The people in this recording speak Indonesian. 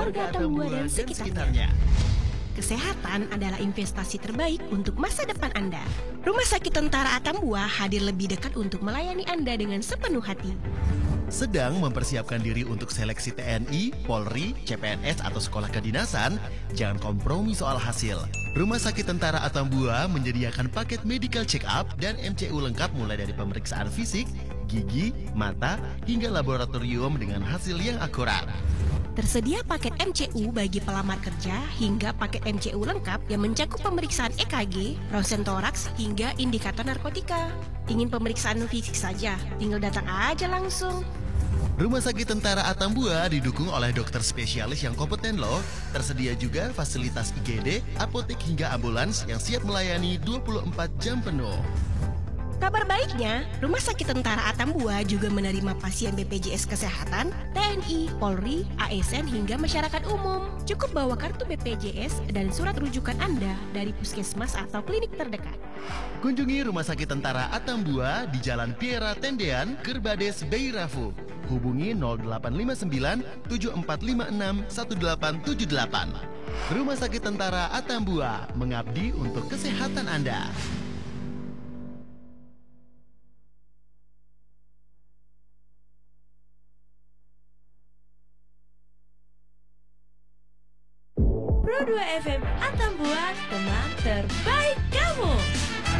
warga Atambua dan sekitarnya. Kesehatan adalah investasi terbaik untuk masa depan Anda. Rumah Sakit Tentara Atambua hadir lebih dekat untuk melayani Anda dengan sepenuh hati. Sedang mempersiapkan diri untuk seleksi TNI, Polri, CPNS atau sekolah kedinasan? Jangan kompromi soal hasil. Rumah Sakit Tentara Atambua menyediakan paket medical check-up dan MCU lengkap mulai dari pemeriksaan fisik, gigi, mata, hingga laboratorium dengan hasil yang akurat. Tersedia paket MCU bagi pelamar kerja hingga paket MCU lengkap yang mencakup pemeriksaan EKG, ronsen toraks, hingga indikator narkotika. Ingin pemeriksaan fisik saja? Tinggal datang aja langsung. Rumah Sakit Tentara Atambua didukung oleh dokter spesialis yang kompeten loh. Tersedia juga fasilitas IGD, apotek hingga ambulans yang siap melayani 24 jam penuh. Kabar baiknya, Rumah Sakit Tentara Atambua juga menerima pasien BPJS Kesehatan, TNI, Polri, ASN hingga masyarakat umum. Cukup bawa kartu BPJS dan surat rujukan Anda dari puskesmas atau klinik terdekat. Kunjungi Rumah Sakit Tentara Atambua di Jalan Piera Tendean, Kerbades, Beirafu. Hubungi 0859 7456 1878. Rumah Sakit Tentara Atambua mengabdi untuk kesehatan Anda. Pro 2 FM Atambua, teman terbaik kamu.